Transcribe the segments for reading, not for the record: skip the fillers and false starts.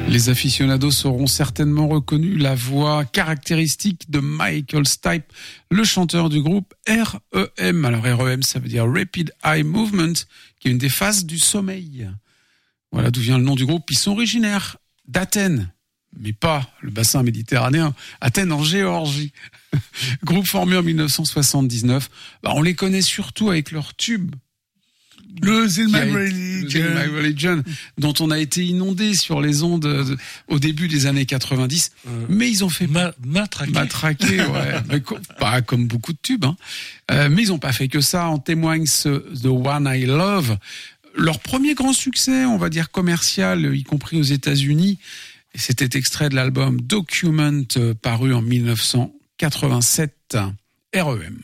Les aficionados auront certainement reconnu la voix caractéristique de Michael Stipe, le chanteur du groupe REM. Alors REM, ça veut dire Rapid Eye Movement, qui est une des phases du sommeil. Voilà d'où vient le nom du groupe. Ils sont originaires d'Athènes, mais pas le bassin méditerranéen, Athènes en Géorgie. Groupe formé en 1979. On les connaît surtout avec leur tube. Le Zin My Religion, dont on a été inondé sur les ondes au début des années 90. Mais ils ont fait matraquer, ouais. Pas comme beaucoup de tubes, hein. Mais ils n'ont pas fait que ça. En témoigne The One I Love. Leur premier grand succès, on va dire commercial, y compris aux États-Unis. Et c'était extrait de l'album Document, paru en 1987. REM.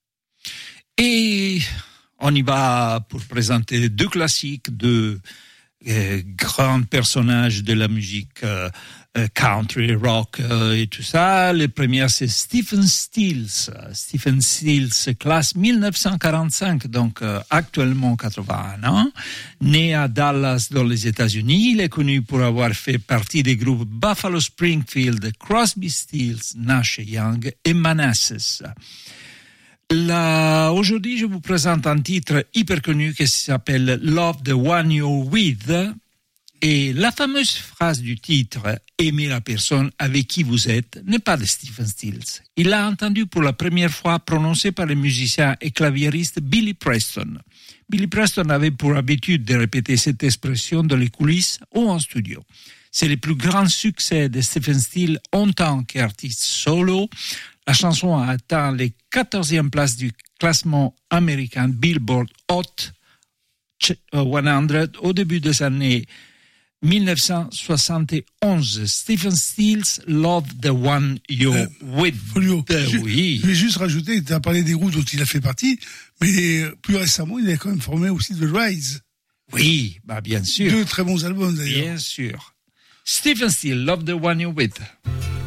Et on y va pour présenter deux classiques de grands personnages de la musique country, rock et tout ça. Le premier, c'est Stephen Stills. Stephen Stills, classe 1945, donc actuellement 81 ans. Né à Dallas, dans les États-Unis, il est connu pour avoir fait partie des groupes Buffalo Springfield, Crosby, Stills, Nash Young et Manassas. Là, aujourd'hui, je vous présente un titre hyper connu qui s'appelle Love the One You're With. Et la fameuse phrase du titre « Aimer la personne avec qui vous êtes » n'est pas de Stephen Stills. Il l'a entendu pour la première fois prononcée par le musicien et claviériste Billy Preston. Billy Preston avait pour habitude de répéter cette expression dans les coulisses ou en studio. C'est le plus grand succès de Stephen Stills en tant qu'artiste solo. La chanson a atteint les 14e places du classement américain Billboard Hot 100 au début des années 1971. Stephen Stills, Love the One You're With. Folio. Oui. Je vais juste rajouter que tu as parlé des groupes dont il a fait partie, mais plus récemment, il a quand même formé aussi The Rise. Oui, bah bien sûr. Deux très bons albums d'ailleurs. Bien sûr. Stephen Stills, Love the One You're With.